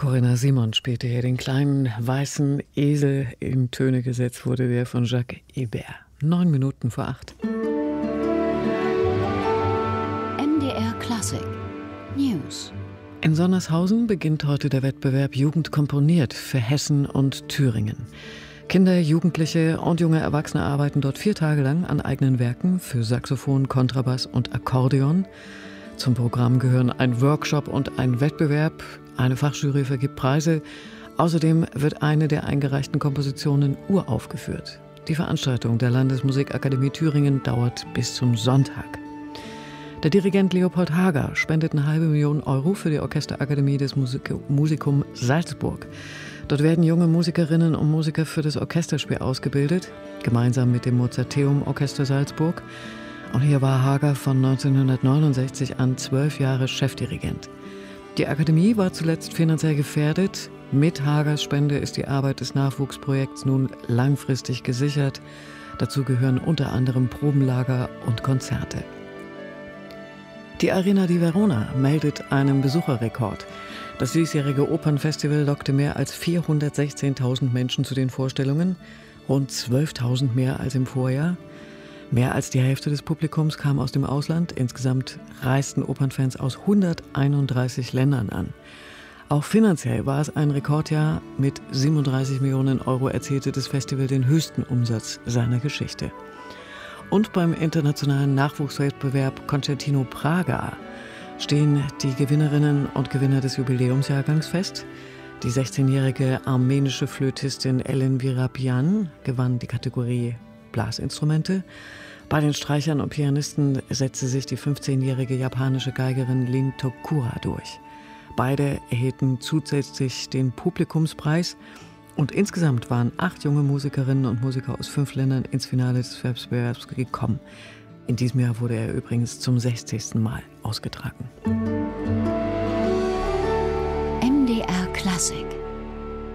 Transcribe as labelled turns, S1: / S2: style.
S1: Corinna Simon spielte hier den kleinen weißen Esel. In Töne gesetzt wurde der von Jacques Ibert. 7:09.
S2: MDR Klassik News.
S1: In Sonnershausen beginnt heute der Wettbewerb Jugend komponiert für Hessen und Thüringen. Kinder, Jugendliche und junge Erwachsene arbeiten dort 4 Tage lang an eigenen Werken für Saxophon, Kontrabass und Akkordeon. Zum Programm gehören ein Workshop und ein Wettbewerb. Eine Fachjury vergibt Preise. Außerdem wird eine der eingereichten Kompositionen uraufgeführt. Die Veranstaltung der Landesmusikakademie Thüringen dauert bis zum Sonntag. Der Dirigent Leopold Hager spendet 500.000 Euro für die Orchesterakademie des Musikum Salzburg. Dort werden junge Musikerinnen und Musiker für das Orchesterspiel ausgebildet, gemeinsam mit dem Mozarteum Orchester Salzburg. Und hier war Hager von 1969 an 12 Jahre Chefdirigent. Die Akademie war zuletzt finanziell gefährdet. Mit Hagers Spende ist die Arbeit des Nachwuchsprojekts nun langfristig gesichert. Dazu gehören unter anderem Probenlager und Konzerte. Die Arena di Verona meldet einen Besucherrekord. Das diesjährige Opernfestival lockte mehr als 416.000 Menschen zu den Vorstellungen, rund 12.000 mehr als im Vorjahr. Mehr als die Hälfte des Publikums kam aus dem Ausland. Insgesamt reisten Opernfans aus 131 Ländern an. Auch finanziell war es ein Rekordjahr. Mit 37 Millionen Euro erzielte das Festival den höchsten Umsatz seiner Geschichte. Und beim internationalen Nachwuchswettbewerb Concertino Praga stehen die Gewinnerinnen und Gewinner des Jubiläumsjahrgangs fest. Die 16-jährige armenische Flötistin Ellen Virapian gewann die Kategorie Blasinstrumente. Bei den Streichern und Pianisten setzte sich die 15-jährige japanische Geigerin Lin Tokura durch. Beide erhielten zusätzlich den Publikumspreis und insgesamt waren 8 junge Musikerinnen und Musiker aus 5 Ländern ins Finale des Wettbewerbs gekommen. In diesem Jahr wurde er übrigens zum 60. Mal ausgetragen.
S2: MDR Klassik.